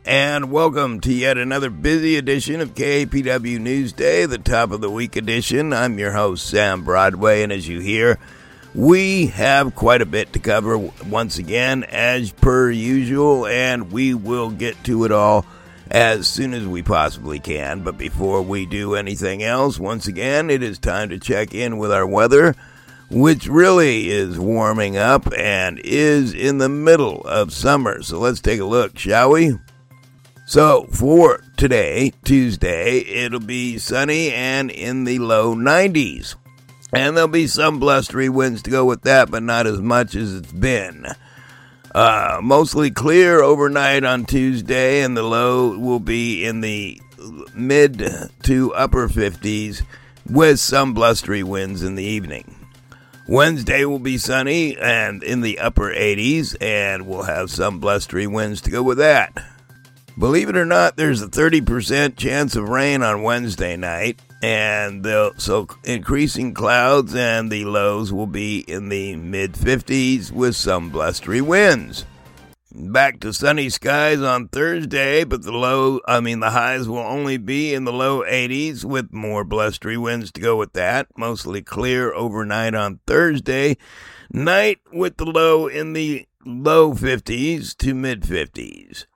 and welcome to yet another busy edition of KAPW Newsday, the top of the week edition. I'm your host, Sam Broadway, and as you hear, we have quite a bit to cover once again, as per usual, and we will get to it all as soon as we possibly can. But before we do anything else, once again, it is time to check in with our weather, which really is warming up and is in the middle of summer. So let's take a look, shall we? So for today, Tuesday, it'll be sunny and in the low 90s. And there'll be some blustery winds to go with that, but not as much as it's been. Mostly clear overnight on Tuesday, and the low will be in the mid to upper 50s with some blustery winds in the evening. Wednesday will be sunny and in the upper 80s, and we'll have some blustery winds to go with that. Believe it or not, there's a 30% chance of rain on Wednesday night, and so increasing clouds, and the lows will be in the mid-50s with some blustery winds. Back to sunny skies on Thursday, but the highs will only be in the low 80s with more blustery winds to go with that. Mostly clear overnight on Thursday night with the low in the low 50s to mid-50s.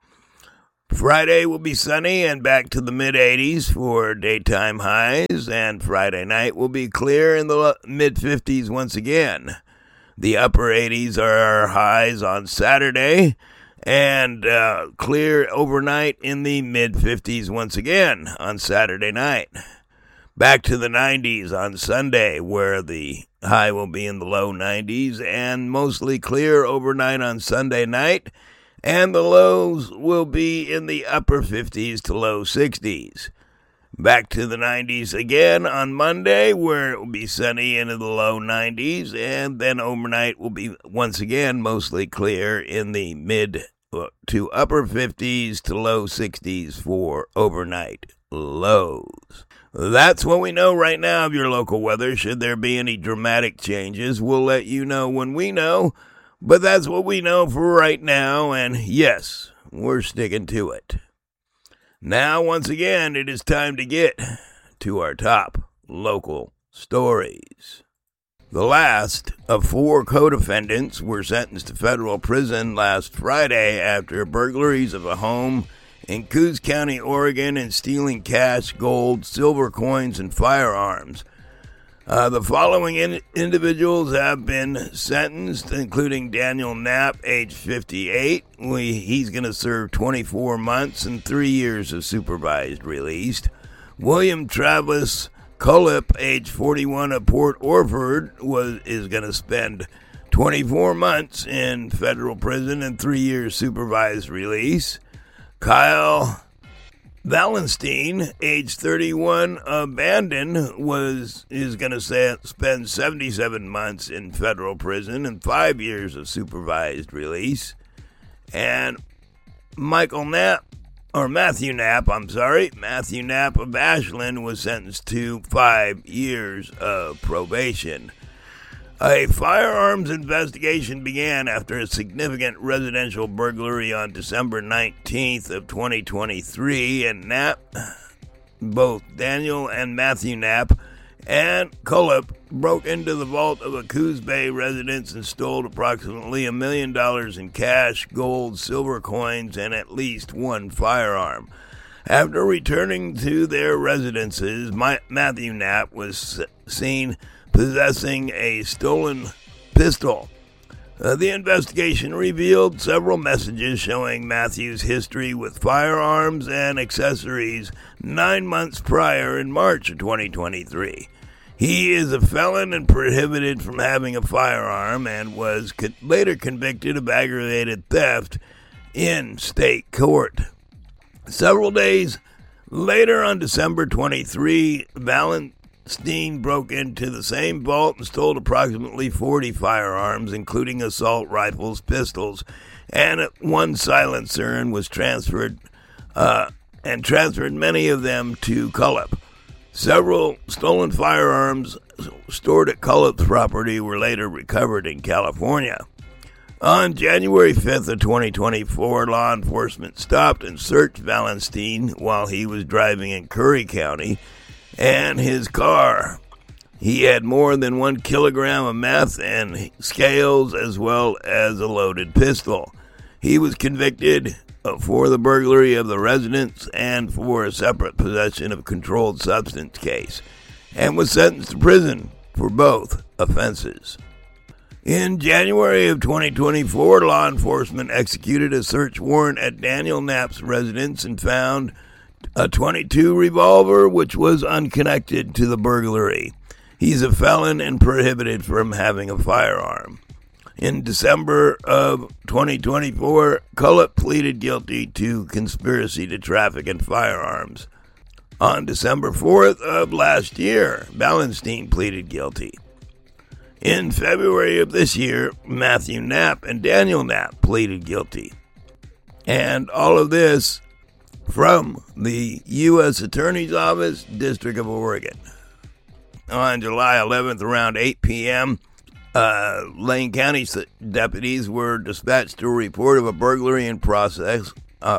Friday will be sunny and back to the mid-80s for daytime highs, and Friday night will be clear in the mid-50s once again. The upper 80s are our highs on Saturday, and clear overnight in the mid-50s once again on Saturday night. Back to the 90s on Sunday, where the high will be in the low 90s, and mostly clear overnight on Sunday night, and the lows will be in the upper 50s to low 60s. Back to the 90s again on Monday, where it will be sunny into the low 90s, and then overnight will be once again mostly clear in the mid to upper 50s to low 60s for overnight lows. That's what we know right now of your local weather. Should there be any dramatic changes, we'll let you know when we know. But that's what we know for right now, and yes, we're sticking to it. Now, once again, it is time to get to our top local stories. The last of 4 co-defendants were sentenced to federal prison last Friday after burglaries of a home in Coos County, Oregon, and stealing cash, gold, silver coins, and firearms. The following individuals have been sentenced, including Daniel Knapp, age 58. He's going to serve 24 months and 3 years of supervised release. William Travis Cullip, age 41, of Port Orford, is going to spend 24 months in federal prison and 3 years supervised release. Kyle Valenstein, age 31, of Bandon, is going to spend 77 months in federal prison and 5 years of supervised release. And Matthew Knapp of Ashland was sentenced to 5 years of probation. A firearms investigation began after a significant residential burglary on December 19th of 2023, and both Daniel and Matthew Knapp and Cullip broke into the vault of a Coos Bay residence and stole approximately $1 million in cash, gold, silver coins, and at least one firearm. After returning to their residences, Matthew Knapp was seen possessing a stolen pistol. The investigation revealed several messages showing Matthew's history with firearms and accessories 9 months prior in March of 2023. He is a felon and prohibited from having a firearm, and was later convicted of aggravated theft in state court. Several days later, on December 23, Valenstein broke into the same vault and stole approximately 40 firearms, including assault rifles, pistols, and one silencer, and was transferred many of them to Cullip. Several stolen firearms stored at Cullip's property were later recovered in California. On January 5th of 2024, law enforcement stopped and searched Valenstein while he was driving in Curry County and his car. He had more than 1 kilogram of meth and scales, as well as a loaded pistol. He was convicted for the burglary of the residence and for a separate possession of controlled substance case, and was sentenced to prison for both offenses. In January of 2024, law enforcement executed a search warrant at Daniel Knapp's residence and found a .22 revolver, which was unconnected to the burglary. He's a felon and prohibited from having a firearm. In December of 2024, Cullip pleaded guilty to conspiracy to traffic in firearms. On December 4th of last year, Valenstein pleaded guilty. In February of this year, Matthew Knapp and Daniel Knapp pleaded guilty. And all of this from the U.S. Attorney's Office, District of Oregon. On July 11th, around 8 p.m., Lane County deputies were dispatched to a report of a burglary in progress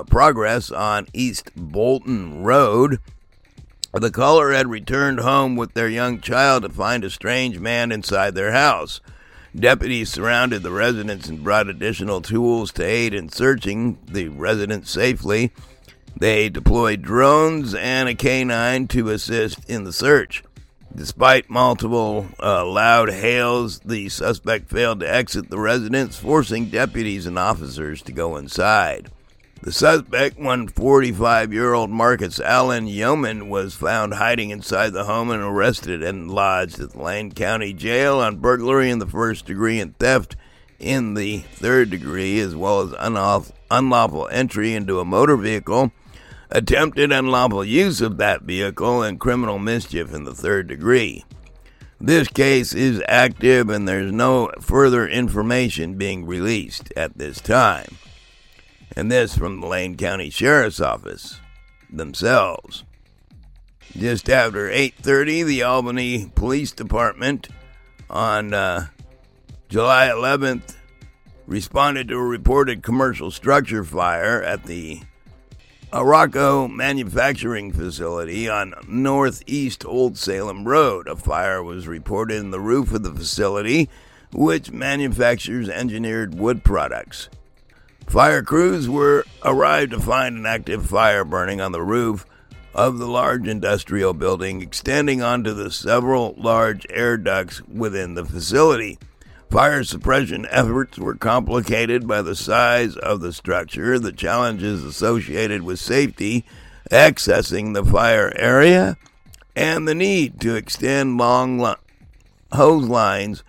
on East Bolton Road. The caller had returned home with their young child to find a strange man inside their house. Deputies surrounded the residence and brought additional tools to aid in searching the residence safely. They deployed drones and a canine to assist in the search. Despite multiple loud hails, the suspect failed to exit the residence, forcing deputies and officers to go inside. The suspect, 45-year-old Marcus Allen Yeoman, was found hiding inside the home and arrested and lodged at the Lane County Jail on burglary in the first degree and theft in the third degree, as well as unlawful entry into a motor vehicle, attempted unlawful use of that vehicle, and criminal mischief in the third degree. This case is active and there's no further information being released at this time. And this from the Lane County Sheriff's Office themselves. Just after 8:30, the Albany Police Department on July 11th responded to a reported commercial structure fire at the Araco Manufacturing Facility on Northeast Old Salem Road. A fire was reported in the roof of the facility, which manufactures engineered wood products. Fire crews arrived to find an active fire burning on the roof of the large industrial building, extending onto the several large air ducts within the facility. Fire suppression efforts were complicated by the size of the structure, the challenges associated with safety, accessing the fire area, and the need to extend long hose lines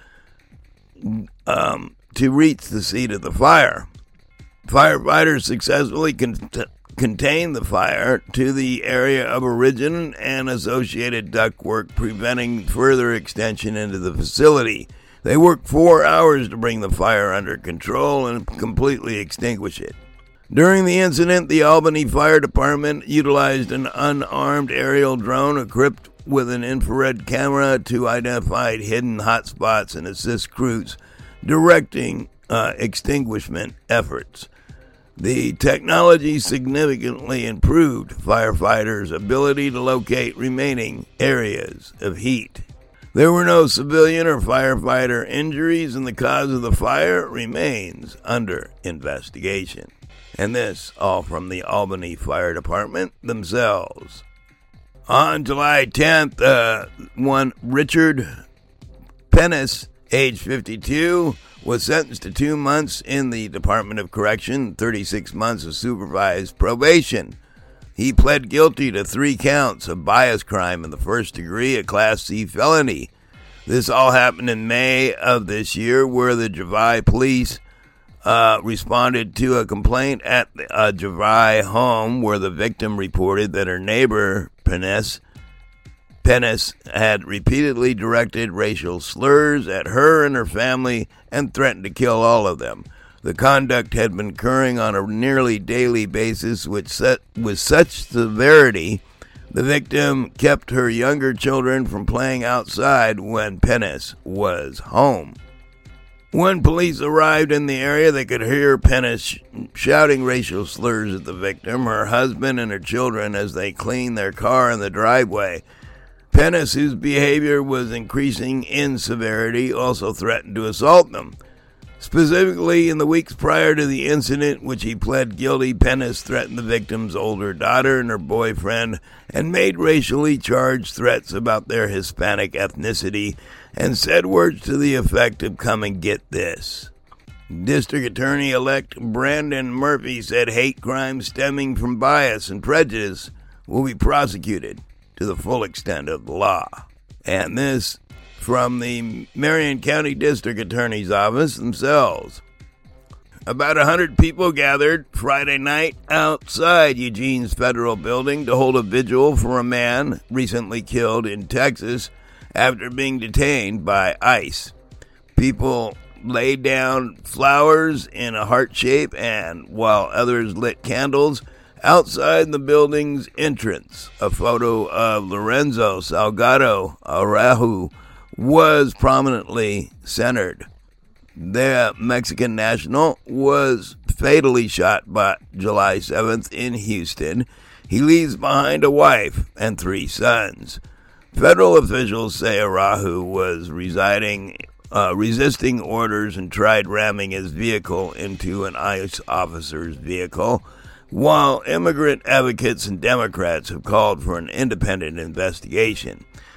to reach the seat of the fire. Firefighters successfully contained the fire to the area of origin and associated ductwork, preventing further extension into the facility. They worked 4 hours to bring the fire under control and completely extinguish it. During the incident, the Albany Fire Department utilized an unarmed aerial drone equipped with an infrared camera to identify hidden hotspots and assist crews directing extinguishment efforts. The technology significantly improved firefighters' ability to locate remaining areas of heat. There were no civilian or firefighter injuries, and the cause of the fire remains under investigation. And this all from the Albany Fire Department themselves. On July 10th, one Richard Pennis, age 52, was sentenced to 2 months in the Department of Correction, 36 months of supervised probation. He pled guilty to 3 counts of bias crime in the first degree, a Class C felony. This all happened in May of this year, where the Javai police responded to a complaint at a Javai home where the victim reported that her neighbor, Pennis, had repeatedly directed racial slurs at her and her family and threatened to kill all of them. The conduct had been occurring on a nearly daily basis with such severity, the victim kept her younger children from playing outside when Pennis was home. When police arrived in the area, they could hear Pennis shouting racial slurs at the victim, her husband, and her children as they cleaned their car in the driveway. Pennis, whose behavior was increasing in severity, also threatened to assault them. Specifically, in the weeks prior to the incident, which he pled guilty, Pennis threatened the victim's older daughter and her boyfriend and made racially charged threats about their Hispanic ethnicity and said words to the effect of, "Come and get this." District Attorney-elect Brandon Murphy said hate crimes stemming from bias and prejudice will be prosecuted to the full extent of the law. And this from the Marion County District Attorney's Office themselves. About 100 people gathered Friday night outside Eugene's federal building to hold a vigil for a man recently killed in Texas after being detained by ICE. People laid down flowers in a heart shape, and while others lit candles outside the building's entrance, a photo of Lorenzo Salgado Araujo was prominently centered. The Mexican national was fatally shot by July 7th in Houston. He leaves behind a wife and 3 sons. Federal officials say Araujo was resisting orders and tried ramming his vehicle into an ICE officer's vehicle, while immigrant advocates and Democrats have called for an independent investigation.